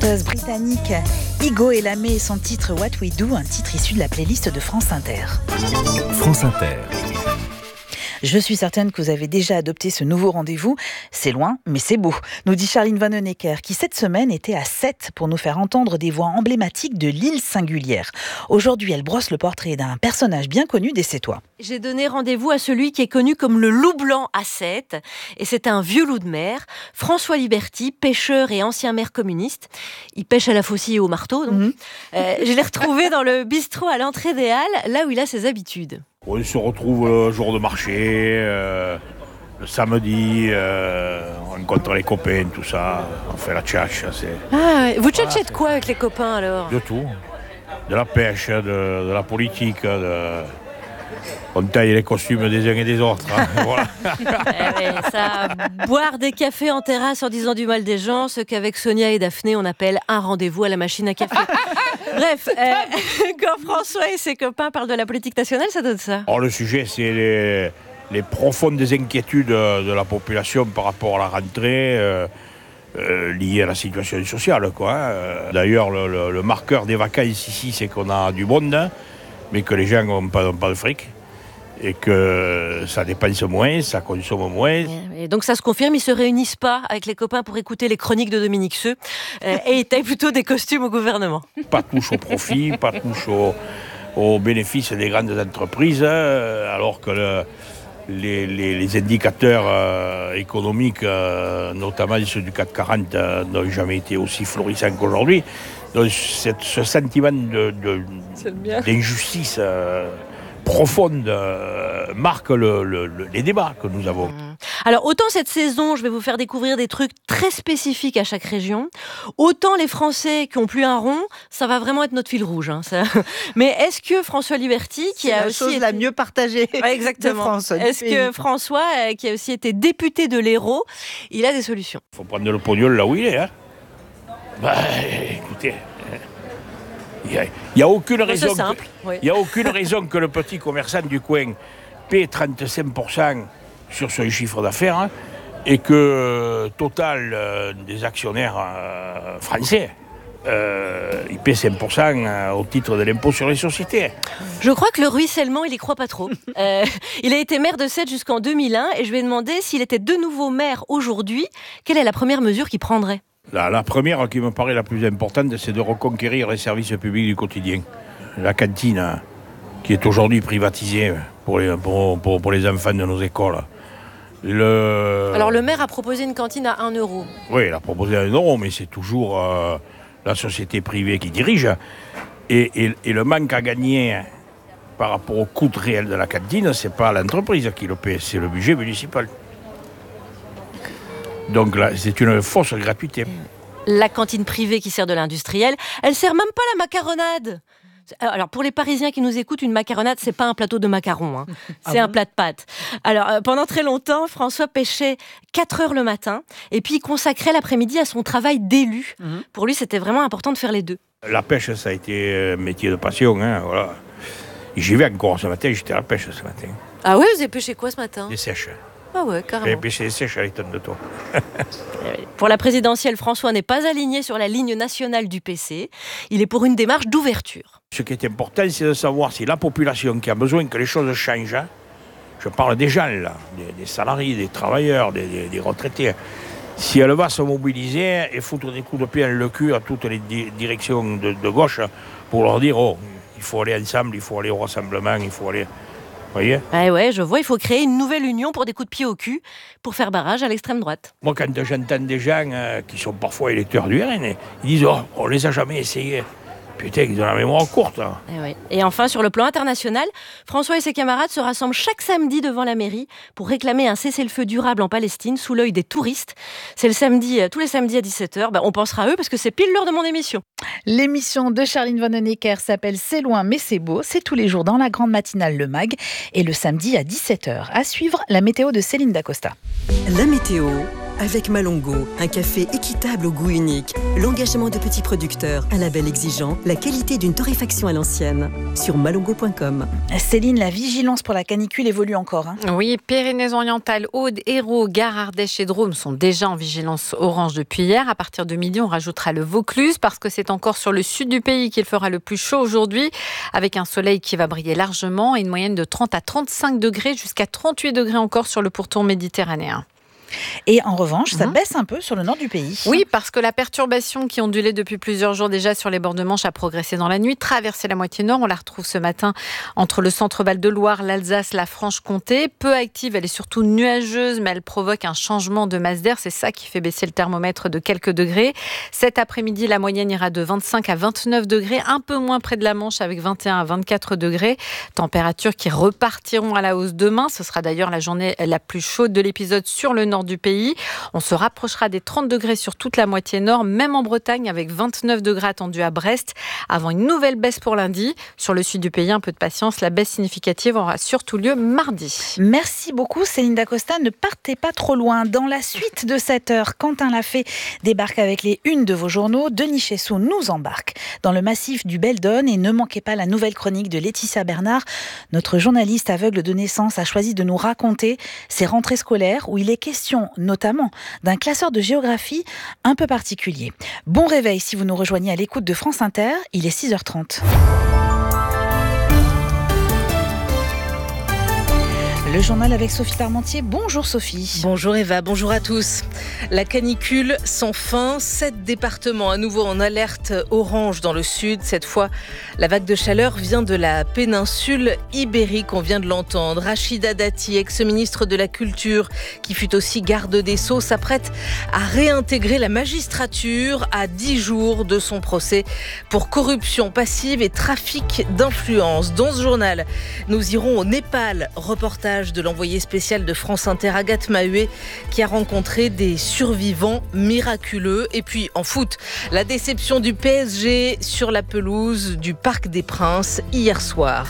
chanteuse britannique Igo Elamé et son titre What We Do, un titre issu de la playlist de France Inter. France Inter. Je suis certaine que vous avez déjà adopté ce nouveau rendez-vous. C'est loin, mais c'est beau, nous dit Charline Vanhoenacker, qui cette semaine était à Sète pour nous faire entendre des voix emblématiques de l'île singulière. Aujourd'hui, elle brosse le portrait d'un personnage bien connu des Sétois. J'ai donné rendez-vous à celui qui est connu comme le loup blanc à Sète. Et c'est un vieux loup de mer, François Liberty, pêcheur et ancien maire communiste. Il pêche à la faucille et au marteau. Donc. Je l'ai retrouvé dans le bistrot à l'entrée des Halles, là où il a ses habitudes. On se retrouve le jour de marché, le samedi, on rencontre les copains, tout ça, on fait la tchatche. Vous tchatchez de quoi avec les copains alors ? De tout, de la pêche, de la politique, on taille les costumes des uns et des autres. Hein, voilà. Ça, boire des cafés en terrasse en disant du mal des gens, ce qu'avec Sonia et Daphné on appelle un rendez-vous à la machine à café. Bref, quand François et ses copains parlent de la politique nationale, ça donne ça. Alors, le sujet, c'est les profondes inquiétudes de la population par rapport à la rentrée liée à la situation sociale. D'ailleurs, le marqueur des vacances ici, c'est qu'on a du monde, hein, mais que les gens n'ont pas de fric. Et que ça dépense moins, ça consomme moins. Et donc ça se confirme, ils se réunissent pas avec les copains pour écouter les chroniques de Dominique Seux et ils taillent plutôt des costumes au gouvernement. Pas touche au profit, pas touche aux bénéfices des grandes entreprises, alors que les indicateurs économiques, notamment ceux du CAC 40, n'ont jamais été aussi florissants qu'aujourd'hui. Donc ce sentiment d'injustice profonde marque les débats que nous avons. Alors autant cette saison, je vais vous faire découvrir des trucs très spécifiques à chaque région, autant les Français qui n'ont plus un rond, ça va vraiment être notre fil rouge. Hein, ça. Mais est-ce que François Liberty, qui a aussi été la mieux partagée de France, est-ce que François, qui a aussi été député de l'Hérault, il a des solutions ? Il faut prendre le pognon là où il est. Hein. Écoutez... Il n'y a aucune raison que le petit commerçant du coin paie 35% sur son chiffre d'affaires, hein, et que Total, des actionnaires français, il paie 5% au titre de l'impôt sur les sociétés. Je crois que le ruissellement, il y croit pas trop. Il a été maire de Sète jusqu'en 2001 et je lui ai demandé s'il était de nouveau maire aujourd'hui, quelle est la première mesure qu'il prendrait ? La première qui me paraît la plus importante, c'est de reconquérir les services publics du quotidien. La cantine, qui est aujourd'hui privatisée pour les enfants de nos écoles. Alors le maire a proposé une cantine à 1 €. Oui, il a proposé 1 €, mais c'est toujours la société privée qui dirige. Et le manque à gagner par rapport au coût réel de la cantine, c'est pas l'entreprise qui le paie, c'est le budget municipal. Donc là, c'est une fausse gratuité. La cantine privée qui sert de l'industriel, elle sert même pas la macaronade. Alors pour les Parisiens qui nous écoutent, une macaronade, c'est pas un plateau de macarons, hein. C'est un plat de pâtes. Alors pendant très longtemps, François pêchait 4 heures le matin et puis il consacrait l'après-midi à son travail d'élu. Pour lui, c'était vraiment important de faire les deux. La pêche, ça a été un métier de passion, hein, voilà. J'y vais encore ce matin, j'étais à la pêche ce matin. Ah oui, vous avez pêché quoi ce matin ? Des sèches. Ah ouais, carrément. J'ai pêché des sèches à les tonnes de thon. Pour la présidentielle, François n'est pas aligné sur la ligne nationale du PC. Il est pour une démarche d'ouverture. Ce qui est important, c'est de savoir si la population qui a besoin que les choses changent, hein, je parle des gens, là, des salariés, des travailleurs, des retraités, si elle va se mobiliser et foutre des coups de pied dans le cul à toutes les directions de gauche pour leur dire « Oh, il faut aller ensemble, il faut aller au rassemblement, il faut aller... » Voyez ? Ouais, je vois, il faut créer une nouvelle union pour des coups de pied au cul, pour faire barrage à l'extrême droite. Moi, quand j'entends des gens qui sont parfois électeurs du RN, ils disent « Oh, on les a jamais essayés ». Putain, ils ont la mémoire courte. Hein. Et enfin, sur le plan international, François et ses camarades se rassemblent chaque samedi devant la mairie pour réclamer un cessez-le-feu durable en Palestine sous l'œil des touristes. C'est tous les samedis à 17h. On pensera à eux parce que c'est pile l'heure de mon émission. L'émission de Charline Vanhoenacker s'appelle C'est loin mais c'est beau. C'est tous les jours dans la grande matinale Le Mag et le samedi à 17h. À suivre, la météo de Céline Dacosta. La météo avec Malongo, un café équitable au goût unique. L'engagement de petits producteurs, un label exigeant, la qualité d'une torréfaction à l'ancienne. Sur malongo.com. Céline, la vigilance pour la canicule évolue encore. Oui, Pyrénées-Orientales, Aude, Hérault, Gare, Ardèche et Drôme sont déjà en vigilance orange depuis hier. À partir de midi, on rajoutera le Vaucluse parce que c'est encore sur le sud du pays qu'il fera le plus chaud aujourd'hui, avec un soleil qui va briller largement et une moyenne de 30 à 35 degrés jusqu'à 38 degrés encore sur le pourtour méditerranéen. Et en revanche, ça baisse un peu sur le nord du pays. Oui, parce que la perturbation qui ondulait depuis plusieurs jours déjà sur les bords de Manche a progressé dans la nuit, traversé la moitié nord. On la retrouve ce matin entre le centre-Val de Loire, l'Alsace, la Franche-Comté. Peu active, elle est surtout nuageuse, mais elle provoque un changement de masse d'air. C'est ça qui fait baisser le thermomètre de quelques degrés. Cet après-midi, la moyenne ira de 25 à 29 degrés, un peu moins près de la Manche avec 21 à 24 degrés. Températures qui repartiront à la hausse demain. Ce sera d'ailleurs la journée la plus chaude de l'épisode sur le nord du pays. On se rapprochera des 30 degrés sur toute la moitié nord, même en Bretagne avec 29 degrés attendus à Brest, avant une nouvelle baisse pour lundi. Sur le sud du pays, un peu de patience, la baisse significative aura surtout lieu mardi. Merci beaucoup Céline Dacosta, ne partez pas trop loin. Dans la suite de cette heure, Quentin Lafay débarque avec les unes de vos journaux. Denis Chessot nous embarque dans le massif du Beldon et ne manquez pas la nouvelle chronique de Laetitia Bernard. Notre journaliste aveugle de naissance a choisi de nous raconter ses rentrées scolaires où il est question notamment d'un classeur de géographie un peu particulier. Bon réveil si vous nous rejoignez à l'écoute de France Inter, il est 6h30. Le journal avec Sophie Parmentier. Bonjour Sophie. Bonjour Eva, bonjour à tous. La canicule sans fin, 7 départements à nouveau en alerte orange dans le sud. Cette fois, la vague de chaleur vient de la péninsule ibérique, on vient de l'entendre. Rachida Dati, ex-ministre de la Culture, qui fut aussi garde des Sceaux, s'apprête à réintégrer la magistrature à 10 jours de son procès pour corruption passive et trafic d'influence. Dans ce journal, nous irons au Népal, reportage de l'envoyé spécial de France Inter, Agathe Maheuet, qui a rencontré des survivants miraculeux. Et puis en foot, la déception du PSG sur la pelouse du Parc des Princes hier soir.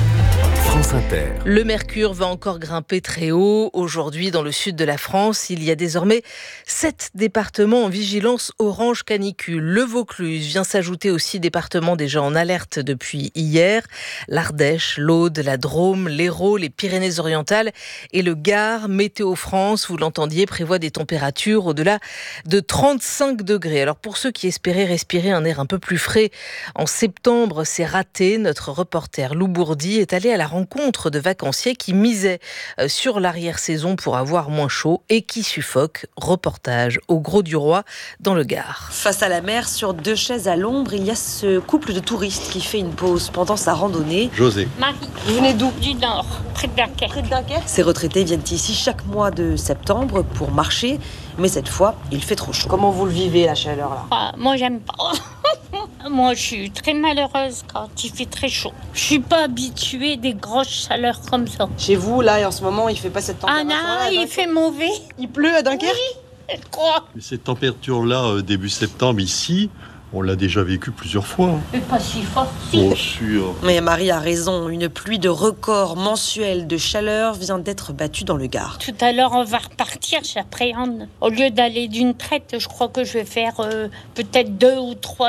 France Inter. Le mercure va encore grimper très haut. Aujourd'hui, dans le sud de la France, il y a désormais 7 départements en vigilance orange canicule. Le Vaucluse vient s'ajouter aux 6 départements déjà en alerte depuis hier. L'Ardèche, l'Aude, la Drôme, l'Hérault, les Pyrénées-Orientales et le Gard. Météo France, vous l'entendiez, prévoit des températures au-delà de 35 degrés. Alors pour ceux qui espéraient respirer un air un peu plus frais en septembre, c'est raté. Notre reporter Lou Bourdi est allé à la rencontre de vacanciers qui misaient sur l'arrière-saison pour avoir moins chaud et qui suffoquent. Reportage au Gros du Roi dans le Gard. Face à la mer, sur 2 chaises à l'ombre, il y a ce couple de touristes qui fait une pause pendant sa randonnée. José. Marie. Vous venez d'où ? Du Nord, près de Dunkerque. Près de Dunkerque. Ces retraités viennent ici chaque mois de septembre pour marcher, mais cette fois, il fait trop chaud. Comment vous le vivez, la chaleur là ? Moi, j'aime pas. Moi, je suis très malheureuse quand il fait très chaud. Je suis pas habituée des grosses chaleurs comme ça. Chez vous, là, en ce moment, il fait pas cette température. Ah non, il fait mauvais. Il pleut à Dunkerque ? Oui, je crois. Mais cette température-là, début septembre, ici, on l'a déjà vécu plusieurs fois. Mais pas si fort. Bien sûr. Mais Marie a raison, une pluie de record mensuel de chaleur vient d'être battue dans le Gard. Tout à l'heure, on va repartir, j'appréhende. Au lieu d'aller d'une traite, je crois que je vais faire peut-être 2 ou 3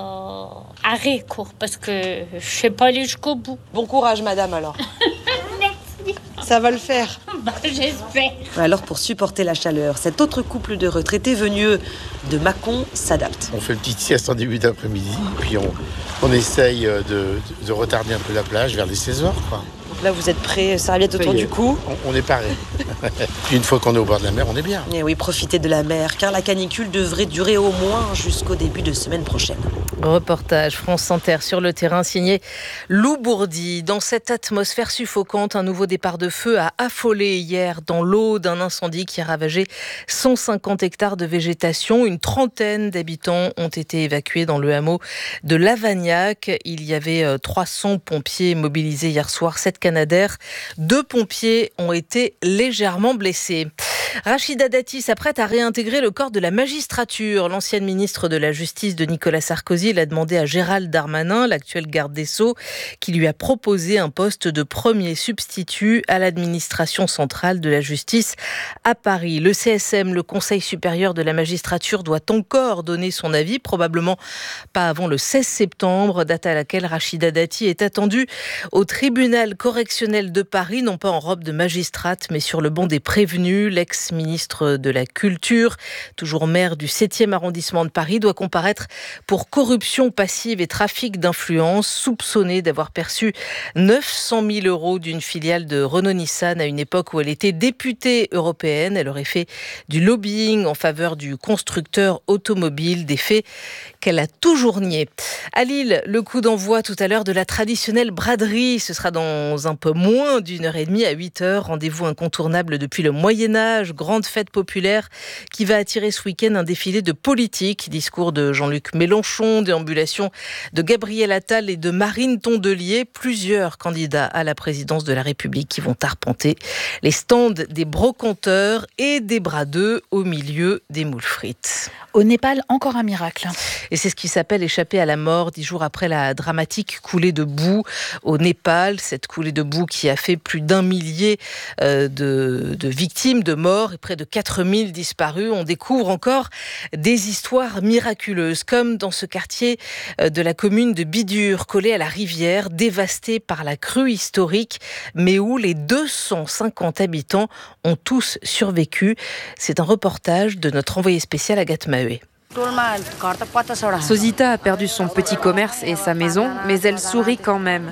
arrêts, quoi, parce que je sais pas aller jusqu'au bout. Bon courage, madame, alors. Merci. Ça va le faire. J'espère. Alors, pour supporter la chaleur, cet autre couple de retraités venus de Mâcon s'adapte. On fait une petite sieste en début d'après-midi, puis on essaye de retarder un peu la plage vers les 16h, quoi. Donc là, vous êtes prêts, serviette autour du cou. On est paré. Puis une fois qu'on est au bord de la mer, on est bien. Et oui, profitez de la mer, car la canicule devrait durer au moins jusqu'au début de semaine prochaine. Reportage France Inter sur le terrain signé Lou Bourdi. Dans cette atmosphère suffocante, un nouveau départ de feu a affolé hier dans l'eau d'un incendie qui a ravagé 150 hectares de végétation. Une trentaine d'habitants ont été évacués dans le hameau de Lavagnac. Il y avait 300 pompiers mobilisés hier soir. 7 Canadair. 2 pompiers ont été légèrement blessés. Rachida Dati s'apprête à réintégrer le corps de la magistrature. L'ancienne ministre de la Justice de Nicolas Sarkozy l'a demandé à Gérald Darmanin, l'actuel garde des Sceaux, qui lui a proposé un poste de premier substitut à l'administration centrale de la justice à Paris. Le CSM, le Conseil supérieur de la magistrature, doit encore donner son avis, probablement pas avant le 16 septembre, date à laquelle Rachida Dati est attendue au tribunal correctionnel de Paris, non pas en robe de magistrate, mais sur le banc des prévenus. L'ex-ministre de la Culture, toujours maire du 7e arrondissement de Paris, doit comparaître pour corruption passive et trafic d'influence, soupçonnée d'avoir perçu 900 000 € d'une filiale de Renault-Nissan à une époque où elle était députée européenne. Elle aurait fait du lobbying en faveur du constructeur automobile, des faits qu'elle a toujours niés. À Lille, le coup d'envoi tout à l'heure de la traditionnelle braderie. Ce sera dans un peu moins d'1h30 à 8h. Rendez-vous incontournable depuis le Moyen-Âge. Grande fête populaire qui va attirer ce week-end un défilé de politiques. Discours de Jean-Luc Mélenchon, déambulation de Gabriel Attal et de Marine Tondelier. Plusieurs candidats à la présidence de la République qui vont arpenter les stands des brocanteurs et des bradeux au milieu des moules frites. Au Népal, encore un miracle. Et c'est ce qui s'appelle échapper à la mort 10 jours après la dramatique coulée de boue au Népal. Cette coulée de boue qui a fait plus d'1 millier de victimes, de morts et près de 4000 disparus. On découvre encore des histoires miraculeuses, comme dans ce quartier de la commune de Bidur, collé à la rivière, dévasté par la crue historique, mais où les 250 habitants ont tous survécu. C'est un reportage de notre envoyé spécial Agathe Maheué. Sosita a perdu son petit commerce et sa maison, mais elle sourit quand même.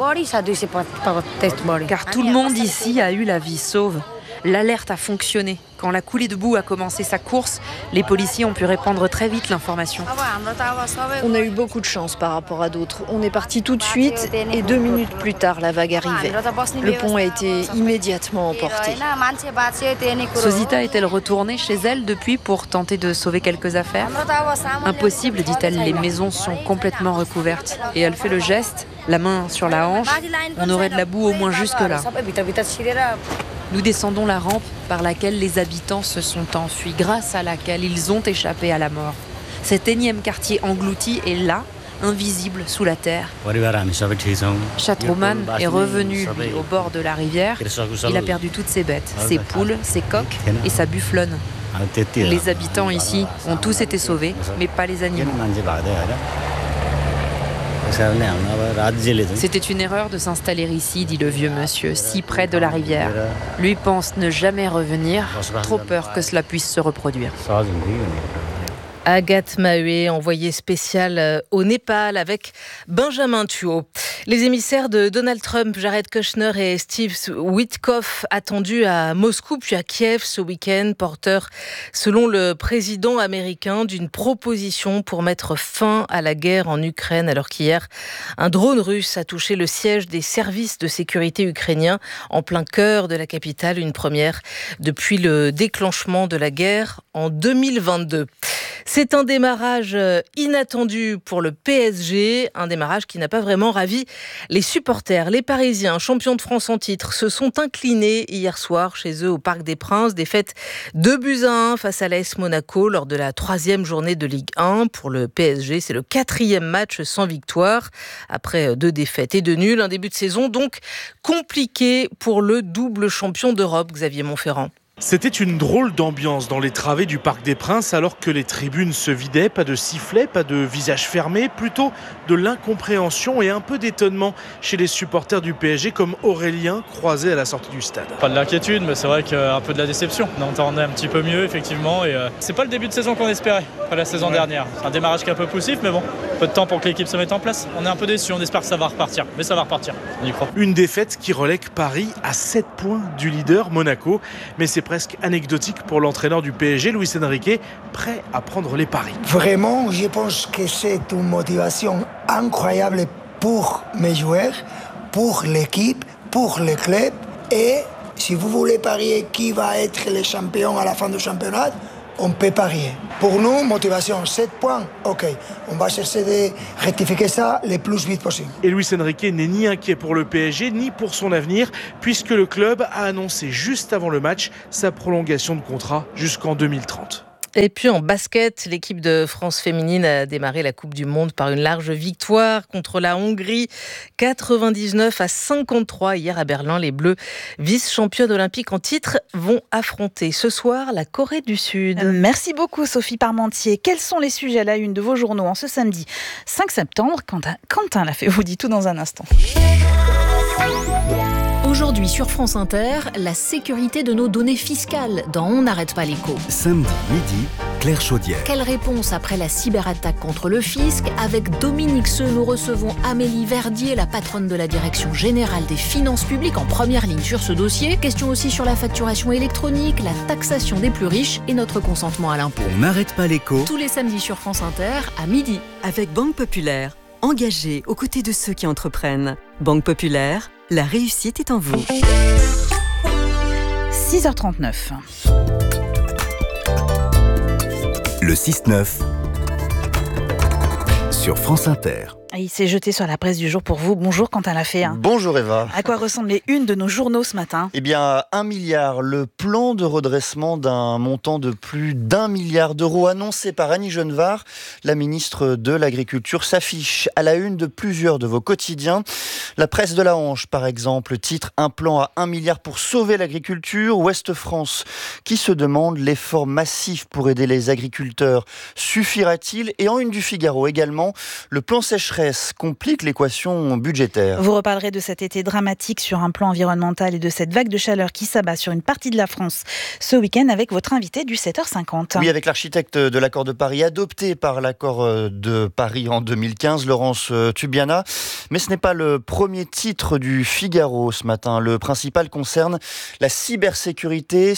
Car tout le monde ici a eu la vie sauve. L'alerte a fonctionné. Quand la coulée de boue a commencé sa course, les policiers ont pu répandre très vite l'information. On a eu beaucoup de chance par rapport à d'autres. On est parti tout de suite et 2 minutes plus tard, la vague arrivait. Le pont a été immédiatement emporté. Sosita est-elle retournée chez elle depuis pour tenter de sauver quelques affaires ? Impossible, dit-elle, les maisons sont complètement recouvertes. Et elle fait le geste, la main sur la hanche. On aurait de la boue au moins jusque-là. Nous descendons la rampe par laquelle les habitants se sont enfuis, grâce à laquelle ils ont échappé à la mort. Cet énième quartier englouti est là, invisible sous la terre. Chatroman est revenu, lui, au bord de la rivière. Il a perdu toutes ses bêtes, ses poules, ses coqs et sa bufflonne. Les habitants ici ont tous été sauvés, mais pas les animaux. C'était une erreur de s'installer ici, dit le vieux monsieur, si près de la rivière. Lui pense ne jamais revenir, trop peur que cela puisse se reproduire. Agathe Maheué, envoyée spéciale au Népal avec Benjamin Thuot. Les émissaires de Donald Trump, Jared Kushner et Steve Witkoff, attendus à Moscou puis à Kiev ce week-end, porteurs, selon le président américain, d'une proposition pour mettre fin à la guerre en Ukraine, alors qu'hier, un drone russe a touché le siège des services de sécurité ukrainiens en plein cœur de la capitale, une première depuis le déclenchement de la guerre en 2022. C'est un démarrage inattendu pour le PSG, un démarrage qui n'a pas vraiment ravi les supporters. Les Parisiens, champions de France en titre, se sont inclinés hier soir chez eux au Parc des Princes. Défaite 2-1 face à l'AS Monaco lors de la 3e journée de Ligue 1. Pour le PSG, c'est le 4e match sans victoire, après 2 défaites et 2 nuls. Un début de saison donc compliqué pour le double champion d'Europe, Xavier Montferrand. C'était une drôle d'ambiance dans les travées du Parc des Princes alors que les tribunes se vidaient, pas de sifflets, pas de visages fermés, plutôt de l'incompréhension et un peu d'étonnement chez les supporters du PSG comme Aurélien croisé à la sortie du stade. Pas de l'inquiétude, mais c'est vrai qu'un peu de la déception. On entendait un petit peu mieux effectivement et c'est pas le début de saison qu'on espérait, pas la saison dernière. Un démarrage qui est un peu poussif, mais bon, peu de temps pour que l'équipe se mette en place. On est un peu déçus, on espère que ça va repartir, mais ça va repartir, on y croit. Une défaite qui relègue Paris à 7 points du leader Monaco, mais c'est presque anecdotique pour l'entraîneur du PSG, Luis Enrique, prêt à prendre les paris. Vraiment, je pense que c'est une motivation incroyable pour mes joueurs, pour l'équipe, pour le club. Et si vous voulez parier qui va être le champion à la fin du championnat, on peut parier. Pour nous, motivation, 7 points, ok. On va chercher de rectifier ça le plus vite possible. Et Luis Enrique n'est ni inquiet pour le PSG, ni pour son avenir, puisque le club a annoncé juste avant le match sa prolongation de contrat jusqu'en 2030. Et puis en basket, l'équipe de France féminine a démarré la Coupe du Monde par une large victoire contre la Hongrie, 99-53 hier à Berlin. Les Bleus, vice-championnes olympiques en titre, vont affronter ce soir la Corée du Sud. Merci beaucoup Sophie Parmentier. Quels sont les sujets à la une de vos journaux en ce samedi 5 septembre? Quentin l'a fait, vous dit tout dans un instant. Aujourd'hui sur France Inter, la sécurité de nos données fiscales dans On n'arrête pas l'écho. Samedi midi, Claire Chaudière. Quelle réponse après la cyberattaque contre le fisc? Avec Dominique Seux, nous recevons Amélie Verdier, la patronne de la Direction Générale des Finances Publiques, en première ligne sur ce dossier. Question aussi sur la facturation électronique, la taxation des plus riches et notre consentement à l'impôt. On n'arrête pas l'écho. Tous les samedis sur France Inter à midi. Avec Banque Populaire, engagée aux côtés de ceux qui entreprennent. Banque Populaire, la réussite est en vous. 6h39. Le 6-9 sur France Inter. Il s'est jeté sur la presse du jour pour vous. Bonjour Quentin Lafay. Bonjour Eva. À quoi ressemblent les unes de nos journaux ce matin? Eh bien, 1 milliard, le plan de redressement d'un montant de plus d'1 milliard d'euros annoncé par Annie Genevard, la ministre de l'Agriculture, s'affiche à la une de plusieurs de vos quotidiens. La presse de la Hanche, par exemple, titre un plan à 1 milliard pour sauver l'agriculture. Ouest France, qui se demande l'effort massif pour aider les agriculteurs suffira-t-il? Et en une du Figaro également, le plan sécheresse complique l'équation budgétaire. Vous reparlerez de cet été dramatique sur un plan environnemental et de cette vague de chaleur qui s'abat sur une partie de la France ce week-end avec votre invité du 7h50. Oui, avec l'architecte de l'accord de Paris, adopté par l'accord de Paris en 2015, Laurence Tubiana. Mais ce n'est pas le premier titre du Figaro ce matin. Le principal concerne la cybersécurité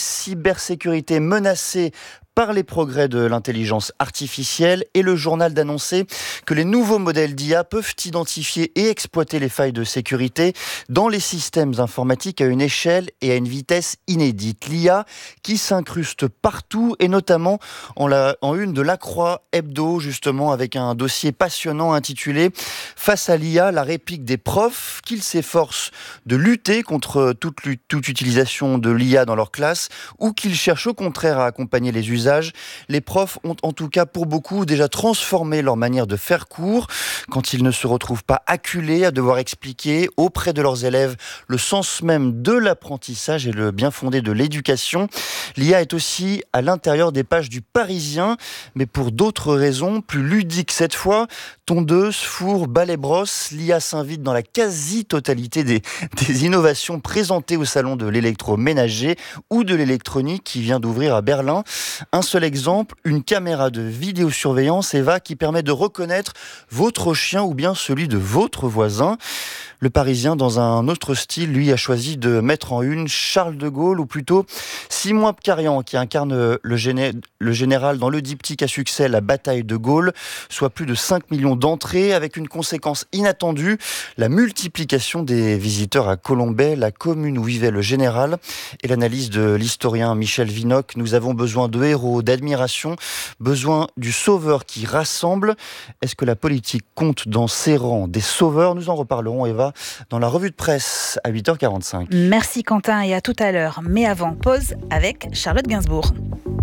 menacée par les progrès de l'intelligence artificielle, et le journal d'annoncer que les nouveaux modèles d'IA peuvent identifier et exploiter les failles de sécurité dans les systèmes informatiques à une échelle et à une vitesse inédite. L'IA qui s'incruste partout, et notamment en une de La Croix Hebdo, justement, avec un dossier passionnant intitulé « Face à l'IA, la réplique des profs » qu'ils s'efforcent de lutter contre toute utilisation de l'IA dans leur classe, ou qu'ils cherchent au contraire à accompagner les usagers. Les profs ont en tout cas pour beaucoup déjà transformé leur manière de faire cours quand ils ne se retrouvent pas acculés à devoir expliquer auprès de leurs élèves le sens même de l'apprentissage et le bien fondé de l'éducation. L'IA est aussi à l'intérieur des pages du Parisien, mais pour d'autres raisons, plus ludiques cette fois. Tondeuse, four, balai brosse, l'IA s'invite dans la quasi-totalité des innovations présentées au salon de l'électroménager ou de l'électronique qui vient d'ouvrir à Berlin. Un seul exemple, une caméra de vidéosurveillance, Eva, qui permet de reconnaître votre chien ou bien celui de votre voisin. Le Parisien, dans un autre style, lui, a choisi de mettre en une Charles de Gaulle, ou plutôt Simon Abkarian, qui incarne le général dans le diptyque à succès La bataille de Gaulle, soit plus de 5 millions d'entrées, avec une conséquence inattendue, la multiplication des visiteurs à Colombey, la commune où vivait le général. Et l'analyse de l'historien Michel Vinocq: nous avons besoin de héros, d'admiration, besoin du sauveur qui rassemble. Est-ce que la politique compte dans ses rangs des sauveurs? Nous en reparlerons, Eva, dans la revue de presse à 8h45. Merci Quentin, et à tout à l'heure. Mais avant, pause avec Charlotte Gainsbourg.